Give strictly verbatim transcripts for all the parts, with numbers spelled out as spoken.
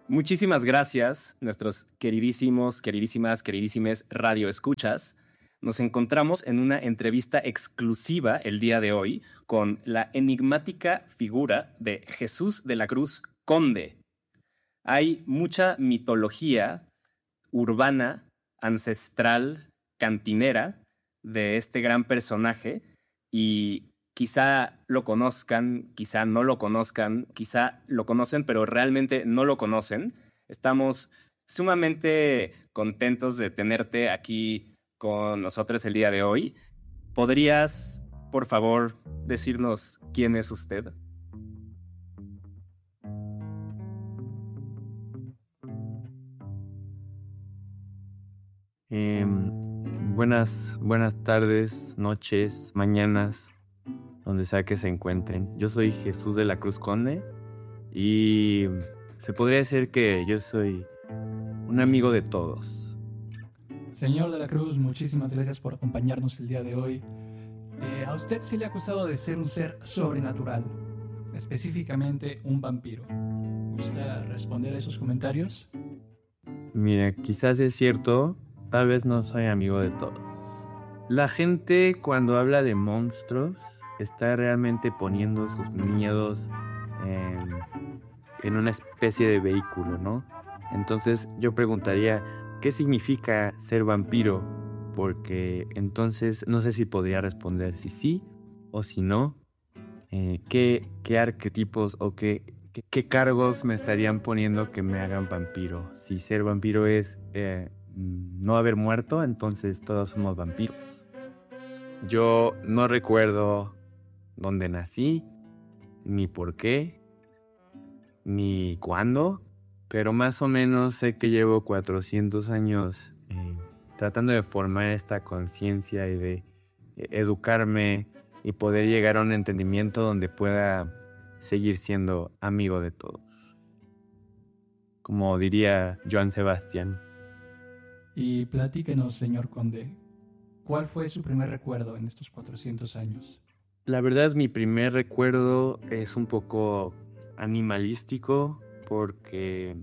Muchísimas gracias, nuestros queridísimos, queridísimas, queridísimes radioescuchas. Nos encontramos en una entrevista exclusiva el día de hoy con la enigmática figura de Jesús de la Cruz Conde. Hay mucha mitología urbana, ancestral, cantinera de este gran personaje y quizá lo conozcan, quizá no lo conozcan, quizá lo conocen, pero realmente no lo conocen. Estamos sumamente contentos de tenerte aquí con nosotros el día de hoy. ¿Podrías, por favor, decirnos quién es usted? Eh, buenas, buenas tardes, noches, mañanas, donde sea que se encuentren. Yo soy Jesús de la Cruz Conde y se podría decir que yo soy un amigo de todos. Señor de la Cruz, muchísimas gracias por acompañarnos el día de hoy. Eh, a usted se le ha acusado de ser un ser sobrenatural, específicamente un vampiro. ¿Gusta responder a esos comentarios? Mira, quizás es cierto, tal vez no soy amigo de todos. La gente cuando habla de monstruos está realmente poniendo sus miedos en, en una especie de vehículo, ¿no? Entonces yo preguntaría, ¿qué significa ser vampiro? Porque entonces no sé si podría responder si sí o si no. Eh, ¿qué, ¿Qué arquetipos o qué, qué, qué cargos me estarían poniendo que me hagan vampiro? Si ser vampiro es eh, no haber muerto, entonces todos somos vampiros. Yo no recuerdo dónde nací, ni por qué, ni cuándo, pero más o menos sé que llevo cuatrocientos años eh, tratando de formar esta conciencia y de eh, educarme y poder llegar a un entendimiento donde pueda seguir siendo amigo de todos. Como diría Joan Sebastián. Y platíquenos, señor Conde, ¿cuál fue su primer recuerdo en estos cuatrocientos años? La verdad, mi primer recuerdo es un poco animalístico porque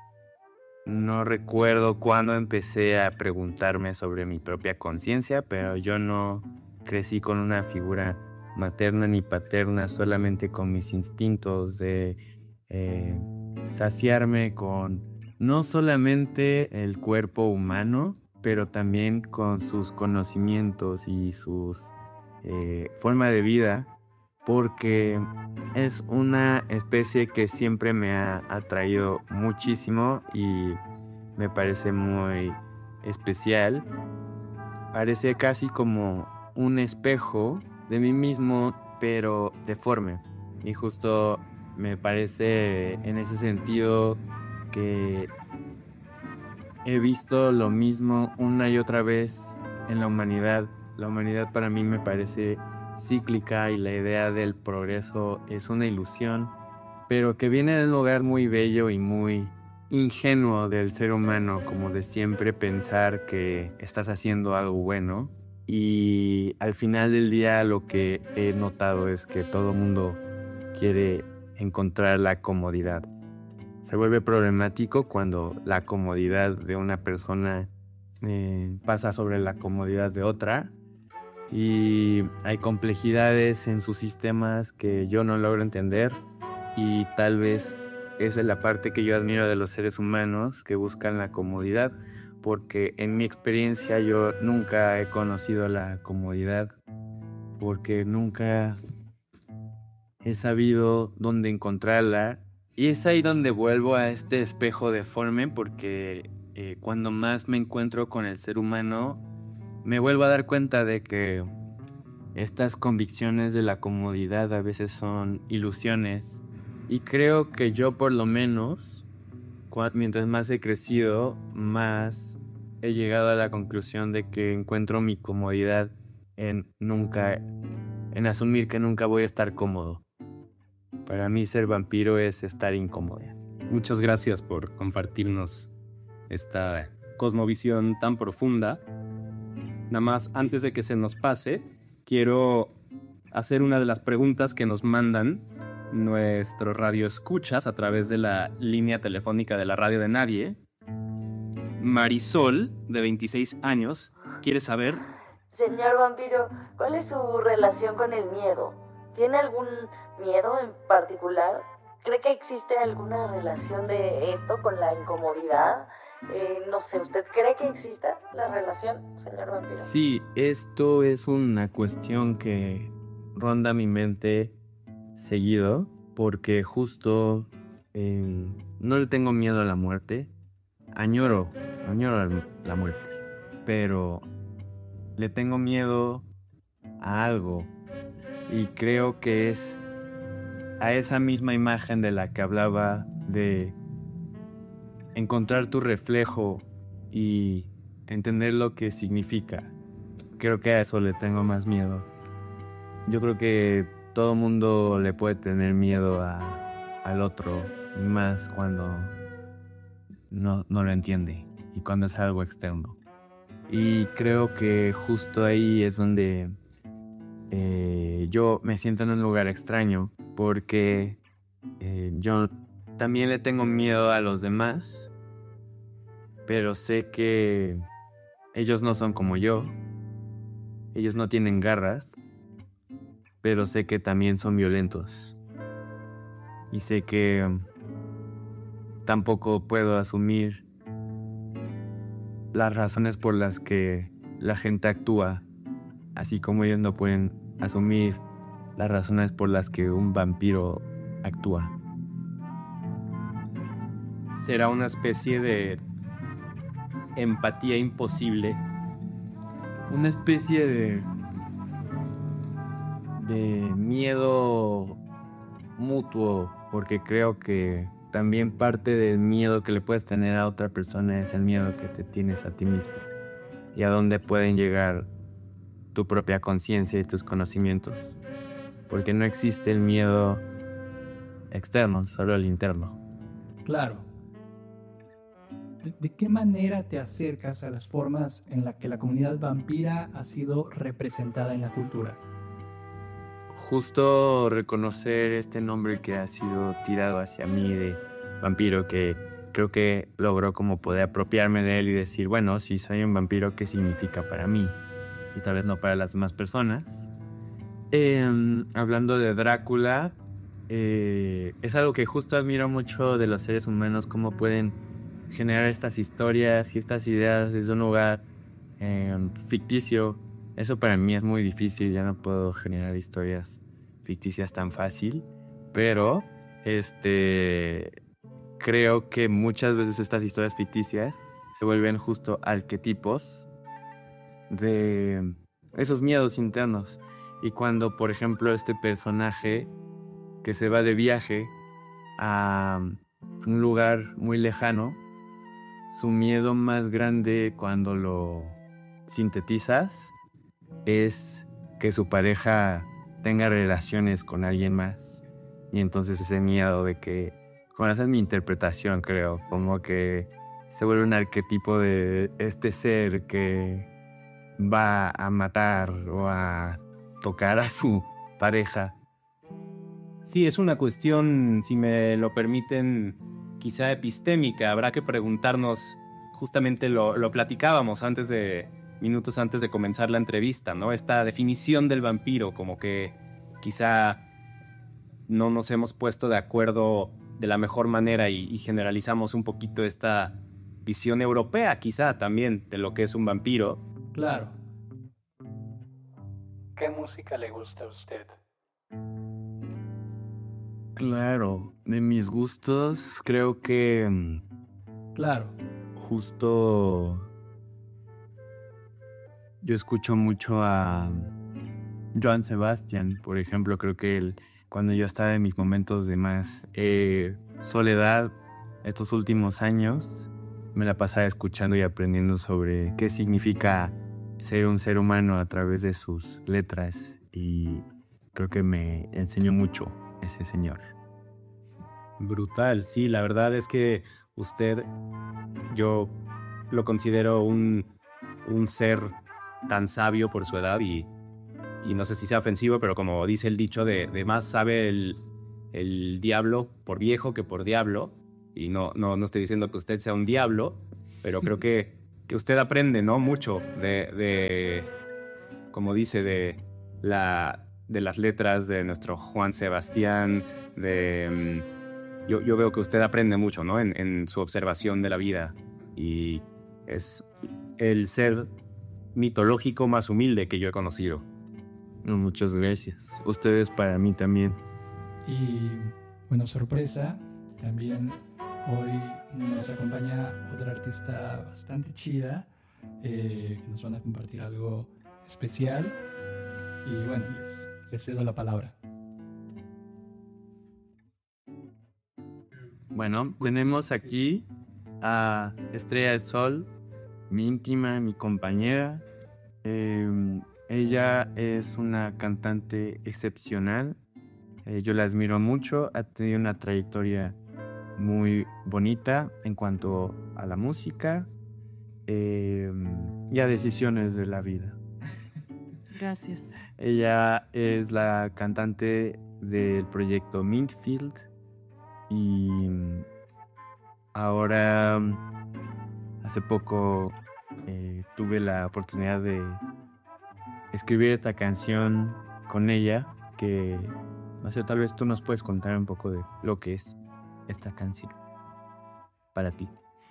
no recuerdo cuándo empecé a preguntarme sobre mi propia conciencia, pero yo no crecí con una figura materna ni paterna, solamente con mis instintos de eh, saciarme con no solamente el cuerpo humano, pero también con sus conocimientos y sus eh, forma de vida, porque es una especie que siempre me ha atraído muchísimo y me parece muy especial. Parece casi como un espejo de mí mismo, pero deforme. Y justo me parece en ese sentido que he visto lo mismo una y otra vez en la humanidad. La humanidad para mí me parece cíclica y la idea del progreso es una ilusión, pero que viene de un lugar muy bello y muy ingenuo del ser humano, como de siempre pensar que estás haciendo algo bueno. Y al final del día lo que he notado es que todo el mundo quiere encontrar la comodidad. Se vuelve problemático cuando la comodidad de una persona eh, pasa sobre la comodidad de otra. Y hay complejidades en sus sistemas que yo no logro entender y tal vez esa es la parte que yo admiro de los seres humanos que buscan la comodidad, porque en mi experiencia yo nunca he conocido la comodidad, porque nunca he sabido dónde encontrarla, y es ahí donde vuelvo a este espejo deforme, porque eh, cuando más me encuentro con el ser humano me vuelvo a dar cuenta de que estas convicciones de la comodidad a veces son ilusiones. Y creo que yo por lo menos, mientras más he crecido, más he llegado a la conclusión de que encuentro mi comodidad en nunca, en asumir que nunca voy a estar cómodo. Para mí ser vampiro es estar incómodo. Muchas gracias por compartirnos esta cosmovisión tan profunda. Nada más, antes de que se nos pase, quiero hacer una de las preguntas que nos mandan nuestro radio escuchas a través de la línea telefónica de la radio de Nadie. Marisol, de veintiséis años, quiere saber... Señor vampiro, ¿cuál es su relación con el miedo? ¿Tiene algún miedo en particular? ¿Cree que existe alguna relación de esto con la incomodidad? Eh, no sé, ¿usted cree que exista la relación, señor vampiro? Sí, esto es una cuestión que ronda mi mente seguido, porque justo eh, no le tengo miedo a la muerte. Añoro, añoro la, la muerte, pero le tengo miedo a algo, y creo que es a esa misma imagen de la que hablaba, de encontrar tu reflejo y entender lo que significa. Creo que a eso le tengo más miedo. Yo creo que todo mundo le puede tener miedo a, al otro, y más cuando no, no lo entiende y cuando es algo externo. Y creo que justo ahí es donde eh, yo me siento en un lugar extraño, porque eh, yo también le tengo miedo a los demás, pero sé que ellos no son como yo, ellos no tienen garras, pero sé que también son violentos, y sé que um, tampoco puedo asumir las razones por las que la gente actúa, así como ellos no pueden asumir las razones por las que un vampiro actúa. Será una especie de empatía imposible. Una especie de de miedo mutuo, porque creo que también parte del miedo que le puedes tener a otra persona es el miedo que te tienes a ti mismo, y a dónde pueden llegar tu propia conciencia y tus conocimientos, porque no existe el miedo externo, solo el interno. Claro. ¿De, de qué manera te acercas a las formas en las que la comunidad vampira ha sido representada en la cultura? Justo reconocer este nombre que ha sido tirado hacia mí de vampiro, que creo que logró como poder apropiarme de él y decir, bueno, si soy un vampiro, ¿qué significa para mí? Y tal vez no para las demás personas. Eh, hablando de Drácula, eh, es algo que justo admiro mucho de los seres humanos, cómo pueden generar estas historias y estas ideas desde un lugar eh, ficticio. Eso para mí es muy difícil, ya no puedo generar historias ficticias tan fácil, pero este, creo que muchas veces estas historias ficticias se vuelven justo arquetipos de esos miedos internos. Y cuando, por ejemplo, este personaje que se va de viaje a un lugar muy lejano, su miedo más grande cuando lo sintetizas es que su pareja tenga relaciones con alguien más. Y entonces ese miedo de que, bueno, esa es mi interpretación, creo, como que se vuelve un arquetipo de este ser que va a matar o a tocar a su pareja. Sí, es una cuestión, si me lo permiten, quizá epistémica. Habrá que preguntarnos, justamente lo, lo platicábamos antes de, minutos antes de comenzar la entrevista, ¿no? Esta definición del vampiro, como que quizá no nos hemos puesto de acuerdo de la mejor manera y, y generalizamos un poquito esta visión europea, quizá también, de lo que es un vampiro. Claro. ¿Qué música le gusta a usted? Claro, de mis gustos creo que Claro. justo yo escucho mucho a Joan Sebastián, por ejemplo. Creo que él, cuando yo estaba en mis momentos de más eh, soledad estos últimos años, me la pasaba escuchando y aprendiendo sobre qué significa ser un ser humano a través de sus letras, y creo que me enseñó mucho ese señor. Brutal, sí, la verdad es que usted, yo lo considero un, un ser tan sabio por su edad, y, y no sé si sea ofensivo, pero como dice el dicho, de, de más sabe el, el diablo por viejo que por diablo. Y no, no, no estoy diciendo que usted sea un diablo, pero creo que, que usted aprende, ¿no? Mucho de, de, como dice, de, la, de las letras de nuestro Juan Sebastián. De, mm, yo, yo veo que usted aprende mucho, ¿no? En, en su observación de la vida. Y es el ser mitológico más humilde que yo he conocido. No, muchas gracias. Ustedes para mí también. Y bueno, sorpresa, también hoy nos acompaña otra artista bastante chida, eh, que nos van a compartir algo especial. Y bueno, les, les cedo la palabra. Bueno, tenemos aquí a Estrella del Sol, mi íntima, mi compañera. Eh, ella es una cantante excepcional. Eh, yo la admiro mucho. Ha tenido una trayectoria muy bonita en cuanto a la música eh, y a decisiones de la vida. Gracias. Ella es la cantante del proyecto Mintfield y ahora, hace poco, eh, tuve la oportunidad de escribir esta canción con ella, que, no sé, tal vez tú nos puedes contar un poco de lo que es esta canción para ti.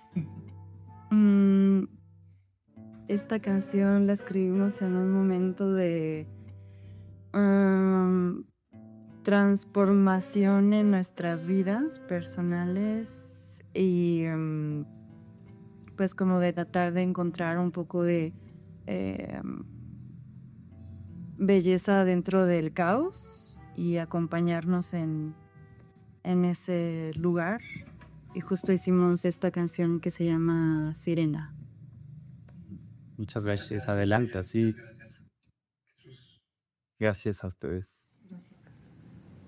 Mm, esta canción la escribimos en un momento de um, transformación en nuestras vidas personales y um, pues como de tratar de encontrar un poco de eh, belleza dentro del caos y acompañarnos en, en ese lugar. Y justo hicimos esta canción que se llama Sirena. Muchas gracias. Adelante, sí. Gracias a ustedes.